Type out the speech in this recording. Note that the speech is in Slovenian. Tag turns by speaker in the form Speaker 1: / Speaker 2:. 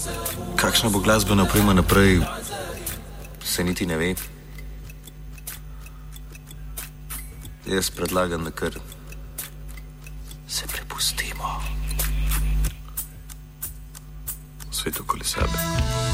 Speaker 1: Kakšna bo glasbena oprema naprej, se niti ne ve. Jaz predlagam, da kar se prepustimo svetu okoli sebe.